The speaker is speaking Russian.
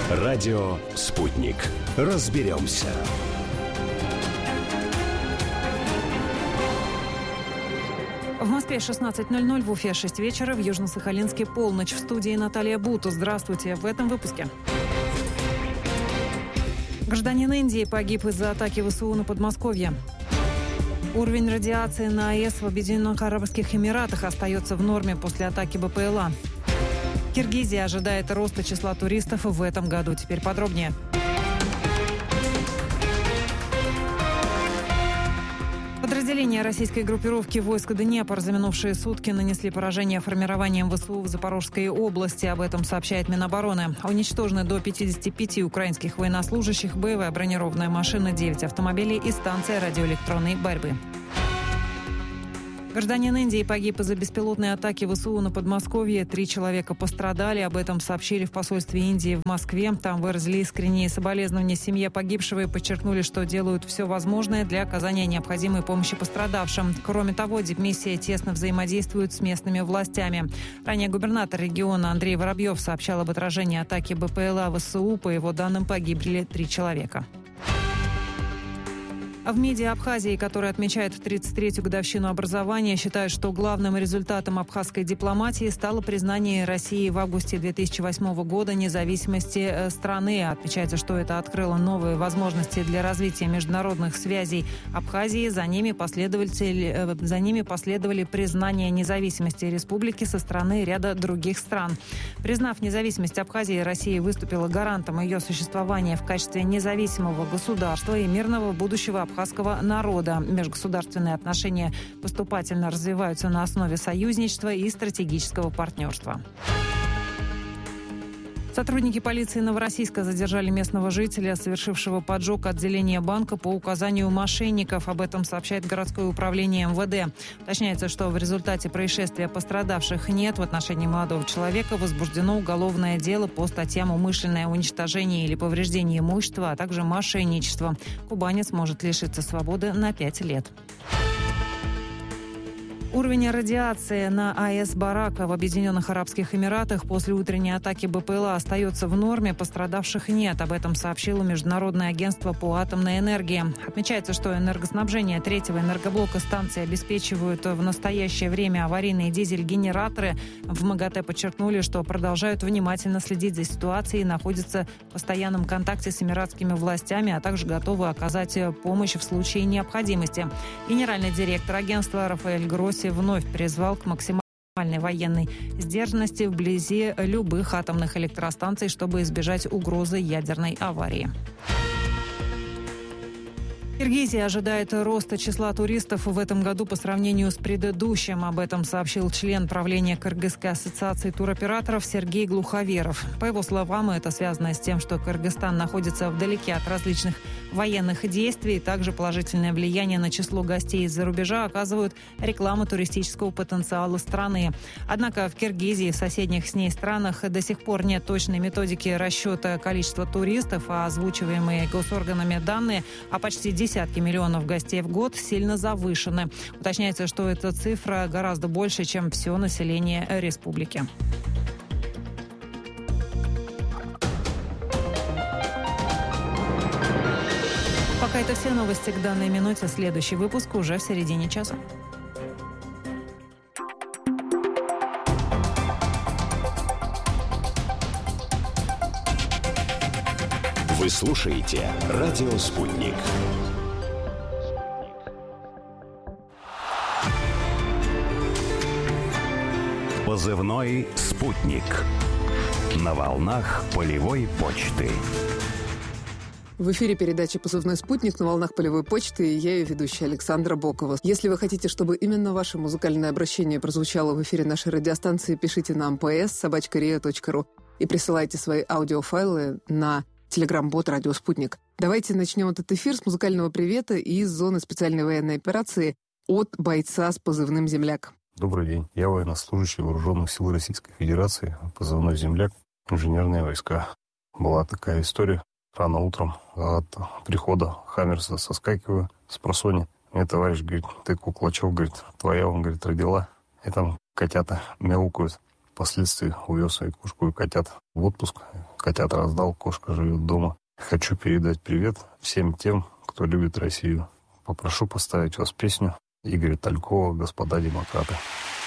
Радио «Спутник». Разберемся. В Москве 16:00, в Уфе 6 вечера, в Южно-Сахалинске полночь. В студии Наталья Буту. Здравствуйте. В этом выпуске. Гражданин Индии погиб из-за атаки ВСУ на Подмосковье. Уровень радиации на АЭС в Объединенных Арабских Эмиратах остается в норме после атаки БПЛА. Киргизия ожидает роста числа туристов в этом году. Теперь подробнее. Подразделения российской группировки войск Днепр за минувшие сутки нанесли поражение формированием ВСУ в Запорожской области. Об этом сообщает Минобороны. Уничтожены до 55 украинских военнослужащих, боевая бронированная машина, 9 автомобилей и станция радиоэлектронной борьбы. Гражданин Индии погиб из-за беспилотной атаки ВСУ на Подмосковье. 3 человека пострадали. Об этом сообщили в посольстве Индии в Москве. Там выразили искренние соболезнования семье погибшего и подчеркнули, что делают все возможное для оказания необходимой помощи пострадавшим. Кроме того, дипмиссия тесно взаимодействует с местными властями. Ранее губернатор региона Андрей Воробьев сообщал об отражении атаки БПЛА ВСУ. По его данным, погибли 3 человека. В МИДе Абхазии, который отмечает 33-ю годовщину образования, считают, что главным результатом абхазской дипломатии стало признание России в августе 2008 года независимости страны. Отмечается, что это открыло новые возможности для развития международных связей Абхазии. За ними последовали признание независимости республики со стороны ряда других стран. Признав независимость Абхазии, Россия выступила гарантом ее существования в качестве независимого государства и мирного будущего абхазского народа. Межгосударственные отношения поступательно развиваются на основе союзничества и стратегического партнерства. Сотрудники полиции Новороссийска задержали местного жителя, совершившего поджог отделения банка по указанию мошенников. Об этом сообщает городское управление МВД. Уточняется, что в результате происшествия пострадавших нет. В отношении молодого человека возбуждено уголовное дело по статьям «Умышленное уничтожение или повреждение имущества», а также «Мошенничество». Кубанец может лишиться свободы на 5 лет. Уровень радиации на АЭС Барака в Объединенных Арабских Эмиратах после утренней атаки БПЛА остается в норме, пострадавших нет. Об этом сообщило Международное агентство по атомной энергии. Отмечается, что энергоснабжение 3-го энергоблока станции обеспечивают в настоящее время аварийные дизель-генераторы. В МАГАТЭ подчеркнули, что продолжают внимательно следить за ситуацией, находятся в постоянном контакте с эмиратскими властями, а также готовы оказать помощь в случае необходимости. Генеральный директор агентства Рафаэль Гросси вновь призвал к максимальной военной сдержанности вблизи любых атомных электростанций, чтобы избежать угрозы ядерной аварии. Киргизия ожидает роста числа туристов в этом году по сравнению с предыдущим. Об этом сообщил член правления Кыргызской ассоциации туроператоров Сергей Глуховеров. По его словам, это связано с тем, что Кыргызстан находится вдалеке от различных военных действий. Также положительное влияние на число гостей из-за рубежа оказывают реклама туристического потенциала страны. Однако в Киргизии и в соседних с ней странах до сих пор нет точной методики расчета количества туристов, а озвучиваемые госорганами данные о почти десятки миллионов гостей в год сильно завышены. Уточняется, что эта цифра гораздо больше, чем все население республики. Пока это все новости к данной минуте. Следующий выпуск уже в середине часа. Вы слушаете «Радио Спутник». Позывной «Спутник». На волнах полевой почты. В эфире передача «Позывной спутник» на волнах полевой почты, и я ее ведущая Александра Бокова. Если вы хотите, чтобы именно ваше музыкальное обращение прозвучало в эфире нашей радиостанции, пишите нам ps@ria.ru и присылайте свои аудиофайлы на телеграм-бот «Радио Спутник». Давайте начнем этот эфир с музыкального привета из зоны специальной военной операции от бойца с позывным «Земляк». Добрый день. Я военнослужащий Вооруженных сил Российской Федерации, позывной «Земляк», инженерные войска. Была такая история. Рано утром от прихода Хаммерса соскакиваю с просони. Мне товарищ говорит: ты, кукла, чё, говорит, твоя, он, говорит, родила. И там котята мяукают. Впоследствии увез свою кошку и котят в отпуск. Котят раздал, кошка живет дома. Хочу передать привет всем тем, кто любит Россию. Попрошу поставить вас песню Игоря Талькова «Господа демократы».